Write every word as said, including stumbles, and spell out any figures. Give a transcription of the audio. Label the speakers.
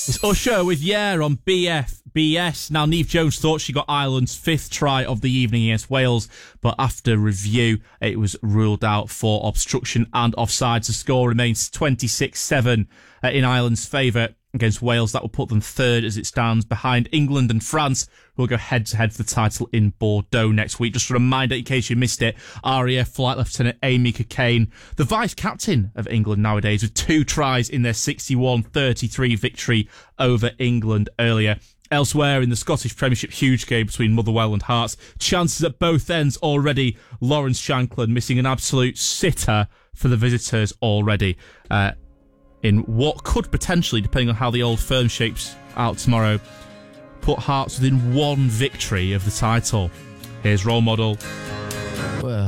Speaker 1: It's Usher with Yeah on B F B S. Now, Niamh Jones thought she got Ireland's fifth try of the evening against Wales, but after review, it was ruled out for obstruction and offside. The score remains twenty-six seven in Ireland's favour against Wales. That will put them third as it stands behind England and France, who will go head-to-head for the title in Bordeaux next week. Just a reminder, in case you missed it, R A F Flight Lieutenant Amy Cockayne, the vice-captain of England nowadays, with two tries in their sixty-one thirty-three victory over England earlier. Elsewhere in the Scottish Premiership, huge game between Motherwell and Hearts. Chances at both ends already. Lawrence Shankland missing an absolute sitter for the visitors already. Uh, in what could potentially, depending on how the Old Firm shapes out tomorrow, put Hearts within one victory of the title. Here's Role Model.
Speaker 2: Well.